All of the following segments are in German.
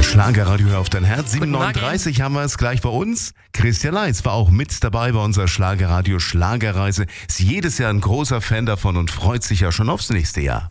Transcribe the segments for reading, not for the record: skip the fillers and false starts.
Schlagerradio auf dein Herz. Guten 7:39 haben wir es gleich bei uns. Christian Leitz war auch mit dabei bei unserer Schlagerradio Schlagerreise. Ist jedes Jahr ein großer Fan davon und freut sich ja schon aufs nächste Jahr.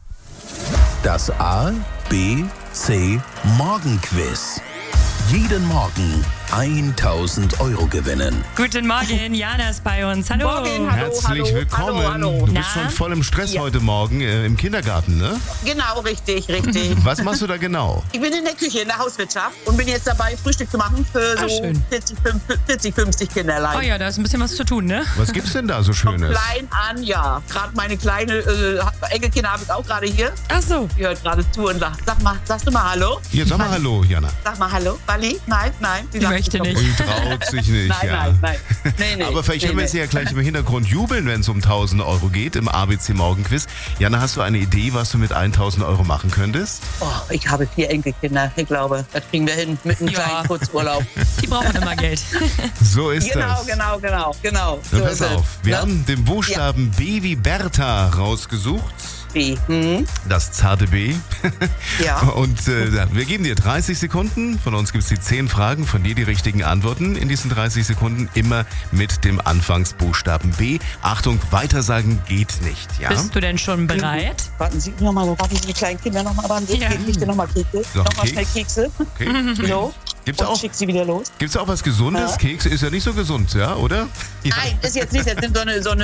Das A, B, C Morgenquiz. Jeden Morgen 1.000 Euro gewinnen. Guten Morgen, Jana ist bei uns. Hallo. Morgen, hallo. Herzlich willkommen. hallo. Du bist schon voll im Stress heute Morgen im Kindergarten, ne? Genau, richtig. Was machst du da genau? Ich bin in der Küche, in der Hauswirtschaft und bin jetzt dabei, Frühstück zu machen für so schön. 40, 50 Kinderlein. Oh ja, da ist ein bisschen was zu tun, ne? Was gibt's denn da so Von Schönes? klein an, ja. Gerade meine kleine Enkelkinder habe ich auch gerade hier. Ach so. Die hört gerade zu und sagt, sagst du mal Hallo? Hier, sag mal Hallo, Jana. Sag mal Hallo, Wally? Nein. Die möchte nicht. Die traut sich nicht, ja. Nein. Nee. Aber vielleicht hören wir sie ja gleich im Hintergrund jubeln, wenn es um 1.000 Euro geht im ABC Morgenquiz. Jana, hast du eine Idee, was du mit 1.000 Euro machen könntest? Oh, ich habe 4 Enkelkinder. Ich glaube, das kriegen wir hin mit einem Ja. kleinen Kurzurlaub. Die brauchen immer Geld. So ist Genau. das. So Pass ist es. auf, wir Ne? haben den Buchstaben B wie Bertha rausgesucht. B. Das zarte B. Ja. Und wir geben dir 30 Sekunden. Von uns gibt es die 10 Fragen, von dir die richtigen Antworten. In diesen 30 Sekunden immer mit dem Anfangsbuchstaben B. Achtung, weitersagen geht nicht. Ja? Bist du denn schon bereit? Warten Sie die kleinen Kinder nochmal ran. Ja. Ich dir nochmal Kekse. So, Nochmal Keks. schnell Kekse. Okay. So. Gibt's Und auch, schick sie wieder los. gibt's auch was Gesundes? Ja. Keks ist ja nicht so gesund, ja, oder? Ja. Nein, ist jetzt nicht. Das sind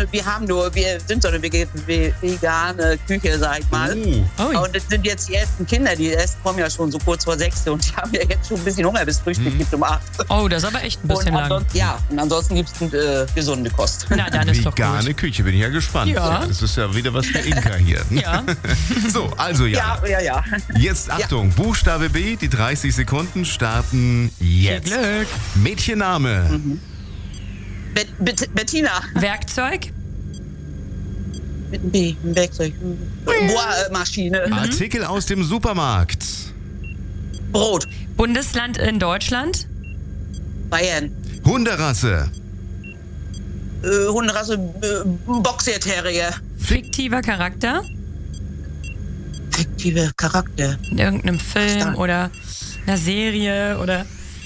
wir sind so eine vegane Küche, sag ich mal. Oh. Und das sind jetzt die ersten Kinder, die kommen ja schon so kurz vor 6 und die haben ja jetzt schon ein bisschen Hunger, bis Frühstück gibt um 8. Oh, das ist aber echt ein bisschen lang. Und ansonsten gibt es gesunde Kost. Na, dann ist doch Vegane gut. Küche, bin ich ja gespannt. Ja. Das ist ja wieder was für Inka hier. Ja. So, also ja. Ja. Jetzt Achtung, Buchstabe B, die 30 Sekunden starten jetzt. Glück. Mädchenname. Bettina. Werkzeug? Mit einem B, ein Werkzeug. Bohrmaschine. Artikel aus dem Supermarkt. Brot. Bundesland in Deutschland? Bayern. Hunderasse. Hunderasse. Boxer Terrier. Fiktiver Charakter? Fiktive Charakter. In irgendeinem Film oder einer Serie oder...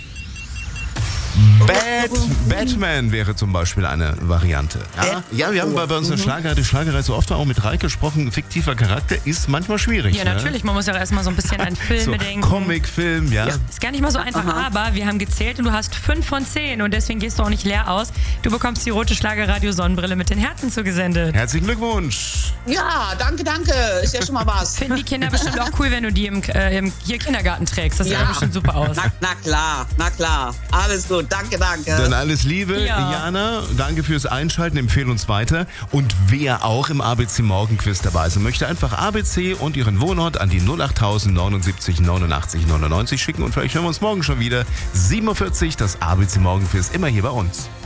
Batman wäre zum Beispiel eine Variante. Ja, wir haben bei uns in der Schlagerreise so oft auch mit Reik gesprochen. Fiktiver Charakter ist manchmal schwierig. Ja, natürlich. Man muss ja auch erstmal so ein bisschen an Filme So, denken. Comicfilm, ja. Ist gar nicht mal so einfach, aber wir haben gezählt und du hast 5 von 10 und deswegen gehst du auch nicht leer aus. Du bekommst die rote Schlagerradio-Sonnenbrille mit den Herzen zugesendet. Herzlichen Glückwunsch. Ja, danke. Ist ja schon mal was. Finden die Kinder bestimmt auch cool, wenn du die im hier Kindergarten trägst. Das sieht ja bestimmt super aus. Na klar. Alles gut. Danke. Dann alles Liebe, Ja. Jana. Danke fürs Einschalten. Empfehle uns weiter. Und wer auch im ABC Morgenquiz dabei sein möchte, einfach ABC und Ihren Wohnort an die 08000 79 89 99 schicken. Und vielleicht hören wir uns morgen schon wieder. 7:40 Uhr, das ABC Morgenquiz, immer hier bei uns.